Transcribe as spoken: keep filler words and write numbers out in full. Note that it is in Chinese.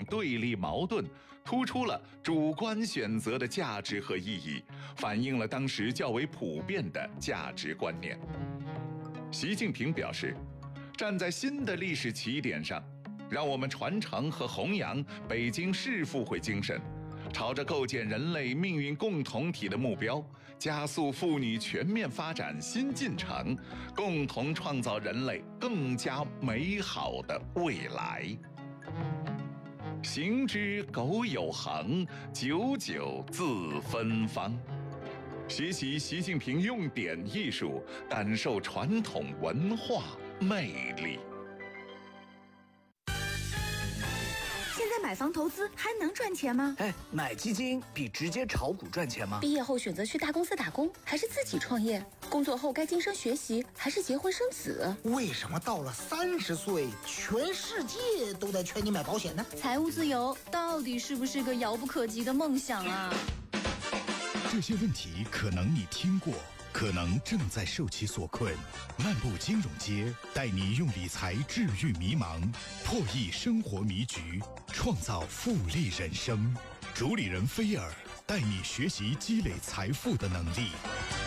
对立矛盾，突出了主观选择的价值和意义，反映了当时较为普遍的价值观念。习近平表示，站在新的历史起点上，让我们传承和弘扬北京市复会精神，朝着构建人类命运共同体的目标，加速妇女全面发展新进程，共同创造人类更加美好的未来。行之苟有恒，久久自芬芳。学习习近平用典艺术，感受传统文化魅力。 现在买房投资还能赚钱吗？ 哎，买基金比直接炒股赚钱吗？ 毕业后选择去大公司打工，还是自己创业？工作后该晋升学习，还是结婚生子？ 为什么到了三十岁，全世界都在劝你买保险呢？ 财务自由到底是不是个遥不可及的梦想啊？ 这些问题可能你听过，可能正在受其所困。漫步金融街，带你用理财治愈迷茫，破译生活迷局，创造复利人生。主理人菲尔带你学习积累财富的能力。